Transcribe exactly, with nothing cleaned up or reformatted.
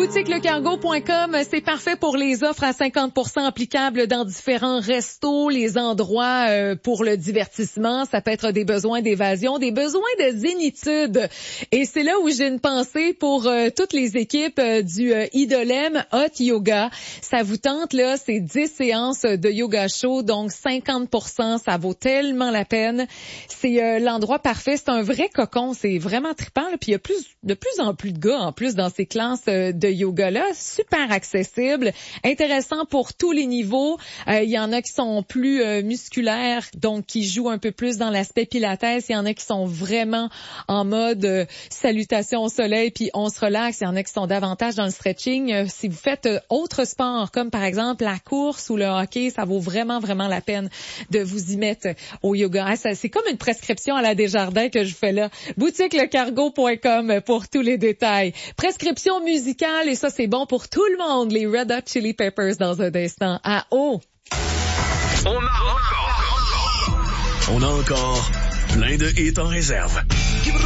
boutique le cargo point com, c'est parfait pour les offres à cinquante pour cent applicables dans différents restos, les endroits euh, pour le divertissement. Ça peut être des besoins d'évasion, des besoins de zénitude. Et c'est là où j'ai une pensée pour euh, toutes les équipes euh, du euh, Idolem Hot Yoga. Ça vous tente, là, c'est dix séances de yoga chaud, donc cinquante pour cent, ça vaut tellement la peine. C'est euh, l'endroit parfait, c'est un vrai cocon, c'est vraiment trippant. Là. Puis il y a plus, de plus en plus de gars, en plus, dans ces classes euh, de yoga-là, super accessible, intéressant pour tous les niveaux. Il euh, y en a qui sont plus euh, musculaires, donc qui jouent un peu plus dans l'aspect pilates. Il y en a qui sont vraiment en mode euh, salutation au soleil, puis on se relaxe. Il y en a qui sont davantage dans le stretching. Euh, si vous faites euh, autre sport, comme par exemple la course ou le hockey, ça vaut vraiment, vraiment la peine de vous y mettre au yoga. Ah, ça, c'est comme une prescription à la Desjardins que je fais là. boutique le cargo point com pour tous les détails. Prescription musicale, et ça, c'est bon pour tout le monde. Les Red Hot Chili Peppers dans un instant. À haut. On a encore, on a encore plein de hits en réserve.